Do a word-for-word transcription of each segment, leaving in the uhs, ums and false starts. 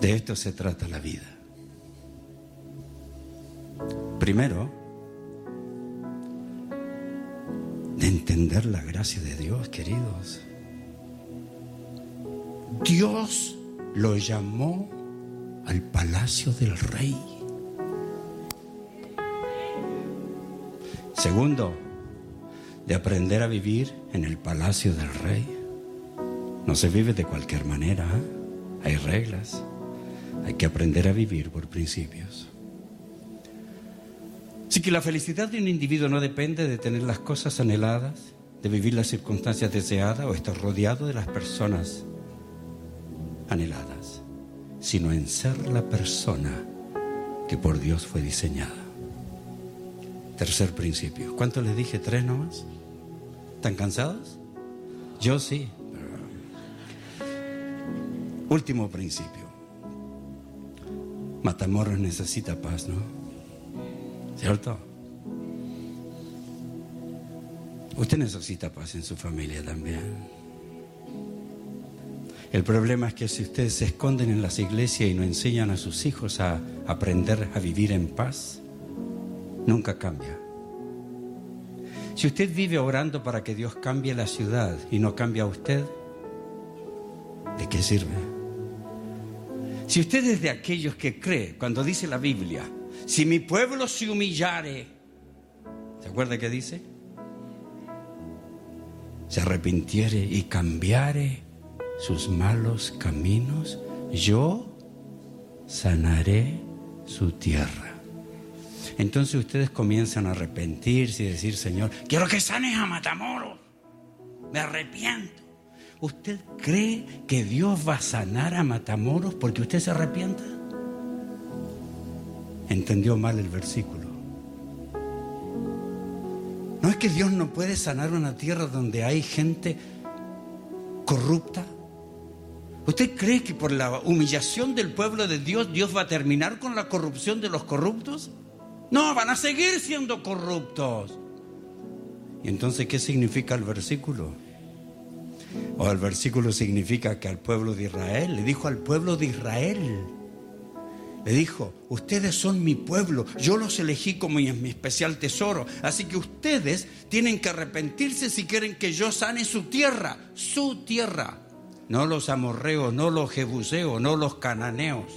De esto se trata la vida. Primero, de entender la gracia de Dios, queridos. Dios lo llamó al palacio del rey. Segundo, de aprender a vivir en el palacio del rey. No se vive de cualquier manera, ¿eh? Hay reglas. Hay que aprender a vivir por principios. Así que la felicidad de un individuo no depende de tener las cosas anheladas, de vivir las circunstancias deseadas o estar rodeado de las personas anheladas, sino en ser la persona que por Dios fue diseñada. Tercer principio. ¿Cuánto les dije? ¿Tres nomás? ¿Están cansados? Yo sí. Último principio. Matamoros necesita paz, ¿no? ¿Cierto? Usted necesita paz en su familia también. El problema es que si ustedes se esconden en las iglesias y no enseñan a sus hijos a aprender a vivir en paz, nunca cambia. Si usted vive orando para que Dios cambie la ciudad y no cambia a usted, ¿de qué sirve? Si usted es de aquellos que cree, cuando dice la Biblia, si mi pueblo se humillare, ¿se acuerda qué dice? Se arrepintiere y cambiare sus malos caminos, yo sanaré su tierra. Entonces ustedes comienzan a arrepentirse y decir, Señor, quiero que sanes a Matamoros, me arrepiento. ¿Usted cree que Dios va a sanar a Matamoros porque usted se arrepienta? Entendió mal el versículo. ¿No es que Dios no puede sanar una tierra donde hay gente corrupta? ¿Usted cree que por la humillación del pueblo de Dios, Dios va a terminar con la corrupción de los corruptos? No, van a seguir siendo corruptos. ¿Y entonces qué significa el versículo? O el versículo significa que al pueblo de Israel, le dijo al pueblo de Israel, le dijo, ustedes son mi pueblo, yo los elegí como mi especial tesoro, así que ustedes tienen que arrepentirse si quieren que yo sane su tierra, su tierra, no los amorreos, no los jebuseos, no los cananeos.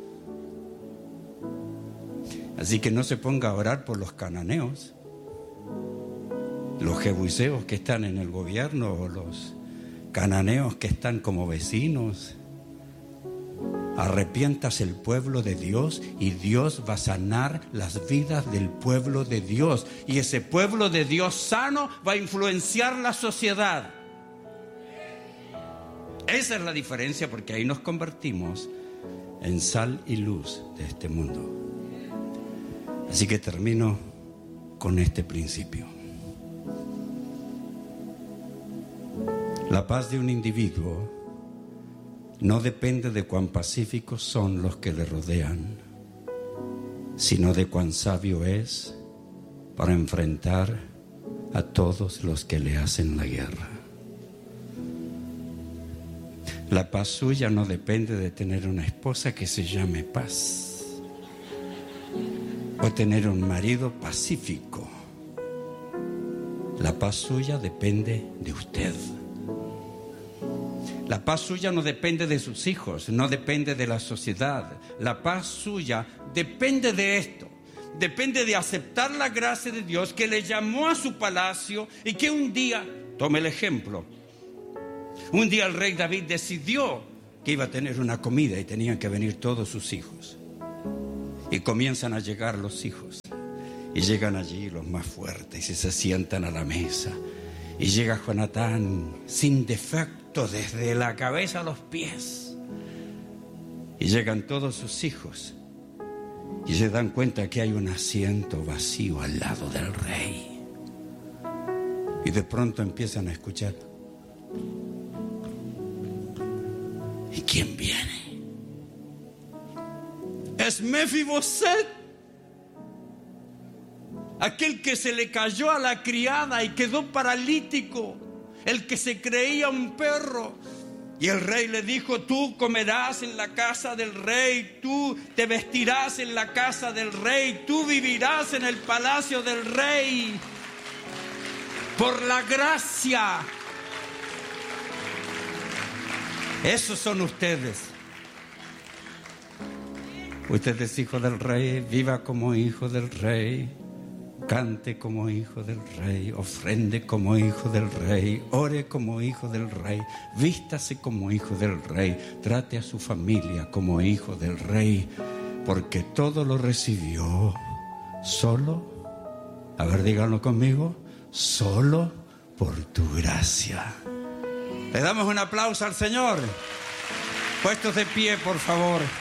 Así que no se ponga a orar por los cananeos, los jebuseos que están en el gobierno o los cananeos que están como vecinos. Arrepiéntase el pueblo de Dios y Dios va a sanar las vidas del pueblo de Dios. Y ese pueblo de Dios sano va a influenciar la sociedad. Esa es la diferencia, porque ahí nos convertimos en sal y luz de este mundo. Así que termino con este principio. La paz de un individuo no depende de cuán pacíficos son los que le rodean, sino de cuán sabio es para enfrentar a todos los que le hacen la guerra. La paz suya no depende de tener una esposa que se llame Paz o tener un marido pacífico. La paz suya depende de usted. La paz suya no depende de sus hijos, no depende de la sociedad. La paz suya depende de esto. Depende de aceptar la gracia de Dios que le llamó a su palacio y que un día, tome el ejemplo, un día el rey David decidió que iba a tener una comida y tenían que venir todos sus hijos. Y comienzan a llegar los hijos. Y llegan allí los más fuertes y se sientan a la mesa. Y llega Jonatán sin defecto desde la cabeza a los pies. Y llegan todos sus hijos. Y se dan cuenta que hay un asiento vacío al lado del rey. Y de pronto empiezan a escuchar. ¿Y quién viene? Es Mefiboset, aquel que se le cayó a la criada y quedó paralítico, el que se creía un perro. Y el rey le dijo, tú comerás en la casa del rey, tú te vestirás en la casa del rey, tú vivirás en el palacio del rey. Por la gracia. Esos son ustedes. Usted es hijo del rey, viva como hijo del rey. Cante como hijo del rey, ofrende como hijo del rey, ore como hijo del rey, vístase como hijo del rey, trate a su familia como hijo del rey, porque todo lo recibió solo, a ver, díganlo conmigo, solo por tu gracia. Le damos un aplauso al Señor. Puestos de pie, por favor.